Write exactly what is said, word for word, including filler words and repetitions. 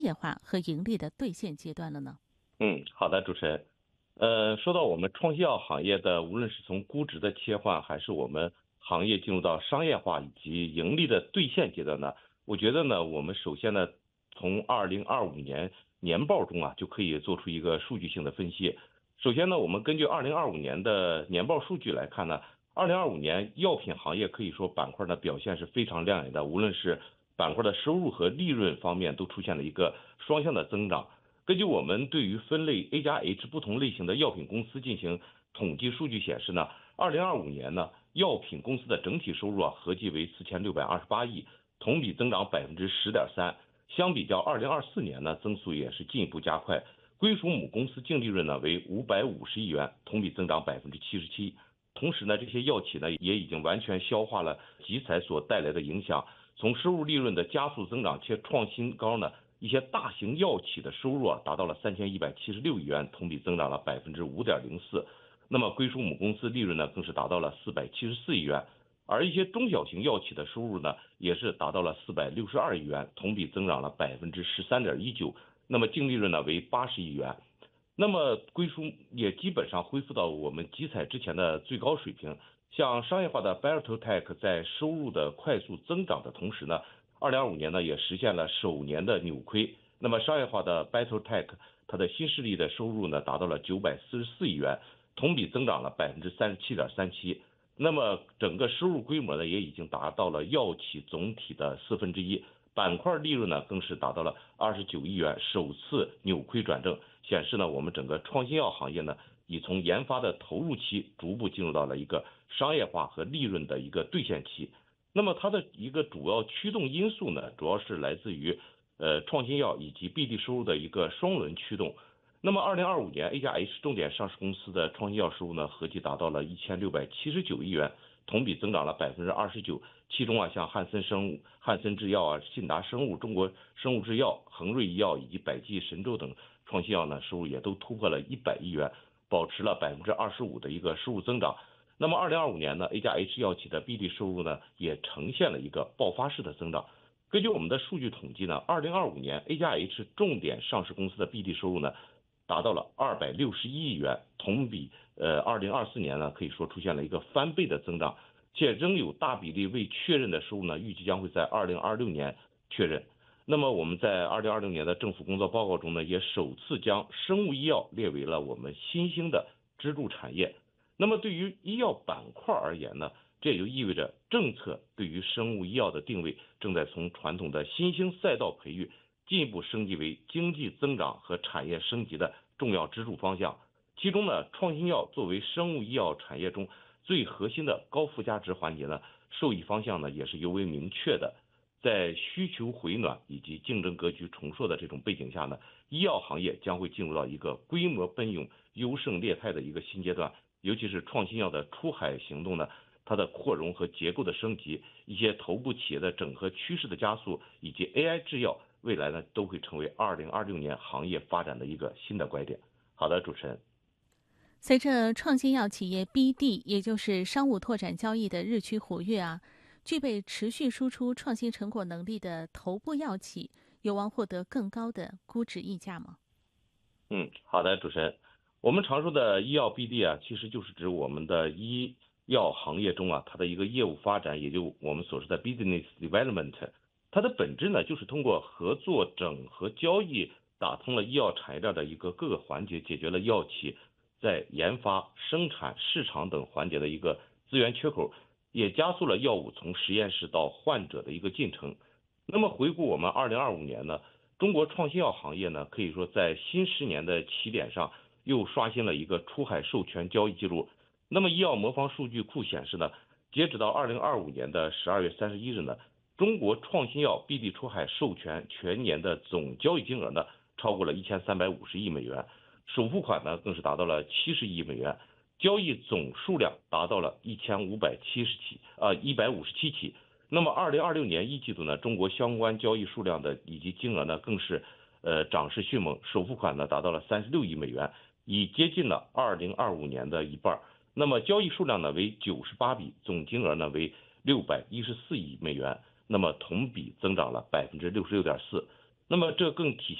业化和盈利的兑现阶段了呢？ 嗯，好的，主持人。呃，说到我们创新药行业的，无论是从估值的切换，还是我们行业进入到商业化以及盈利的兑现阶段呢，我觉得呢，我们首先呢，从二零二五年年报中啊，就可以做出一个数据性的分析。首先呢，我们根据二零二五年的年报数据来看呢，二零二五年药品行业可以说板块的表现是非常亮眼的，无论是板块的收入和利润方面都出现了一个双向的增长。根据我们对于分类 A 加 H 不同类型的药品公司进行统计数据显示呢，二零二五年呢，药品公司的整体收入啊合计为四千六百二十八亿，同比增长百分之十点三。相比较二零二四年呢，增速也是进一步加快。归属母公司净利润呢为五百五十亿元，同比增长百分之七十七。同时呢，这些药企呢也已经完全消化了集采所带来的影响，从收入利润的加速增长且创新高呢。一些大型药企的收入啊达到了三千一百七十六亿元，同比增长了百分之五点零四。那么归属母公司利润呢更是达到了四百七十四亿元，而一些中小型药企的收入呢也是达到了四百六十二亿元，同比增长了百分之十三点一九。那么净利润呢为八十亿元。那么归属也基本上恢复到我们集采之前的最高水平。像商业化的 Biotech 在收入的快速增长的同时呢，二零二五年呢也实现了首年的扭亏。那么商业化的 Biotech 它的新势力的收入呢达到了九百四十四亿元，同比增长了百分之三十七点三七。那么整个收入规模呢也已经达到了药企总体的四分之一，板块利润呢更是达到了二十九亿元，首次扭亏转正，显示呢我们整个创新药行业呢已从研发的投入期逐步进入到了一个商业化和利润的一个兑现期。那么它的一个主要驱动因素呢，主要是来自于呃创新药以及 B D 收入的一个双轮驱动。那么二零二五年 A 加 H 重点上市公司的创新药收入呢，合计达到了一千六百七十九亿元，同比增长了百分之二十九。其中啊，像汉森生物、汉森制药啊、信达生物、中国生物制药、恒瑞医药以及百济神州等创新药呢，收入也都突破了一百亿元，保持了百分之二十五的一个收入增长。那么二零二五年呢 ，A 加 H 药企的 B D 收入呢，也呈现了一个爆发式的增长。根据我们的数据统计呢，二零二五年 A 加 H 重点上市公司的 B D 收入呢，达到了二百六十一亿元，同比呃二零二四年呢，可以说出现了一个翻倍的增长，且仍有大比例未确认的收入呢，预计将会在二零二六年确认。那么我们在二零二六年的政府工作报告中呢，也首次将生物医药列为了我们新兴的支柱产业。那么对于医药板块而言呢，这也就意味着政策对于生物医药的定位正在从传统的新兴赛道培育进一步升级为经济增长和产业升级的重要支柱方向。其中呢，创新药作为生物医药产业中最核心的高附加值环节呢，受益方向呢也是尤为明确的。在需求回暖以及竞争格局重塑的这种背景下呢，医药行业将会进入到一个规模奔涌、优胜劣汰的一个新阶段。尤其是创新药的出海行动呢，它的扩容和结构的升级，一些头部企业的整合趋势的加速，以及 A I 制药，未来呢都会成为二零二六年行业发展的一个新的拐点。好的，主持人。 随着创新药企业 B D， 也就是商务拓展交易的日趋活跃啊，具备持续输出创新成果能力的头部药企，有望获得更高的估值溢价吗？ 嗯，好的，主持人。我们常说的医药 B D 啊，其实就是指我们的医药行业中啊，它的一个业务发展，也就我们所说的 business development。它的本质呢，就是通过合作、整合、交易，打通了医药产业链的一个各个环节，解决了药企在研发、生产、市场等环节的一个资源缺口，也加速了药物从实验室到患者的一个进程。那么回顾我们二零二五年呢，中国创新药行业呢，可以说在新十年的起点上又刷新了一个出海授权交易记录。那么医药魔方数据库显示呢，截止到二零二五年的十二月三十一日呢，中国创新药 B D 出海授权全年的总交易金额呢，超过了一千三百五十亿美元，首付款呢更是达到了七十亿美元，交易总数量达到了一千五百七十起，啊一百五十七起。那么二零二六年一季度呢，中国相关交易数量的以及金额呢，更是呃涨势迅猛，首付款呢达到了三十六亿美元，已接近了二零二五年的一半。那么交易数量呢为九十八笔，总金额呢为六百一十四亿美元，那么同比增长了百分之六十六点四。 那么这更体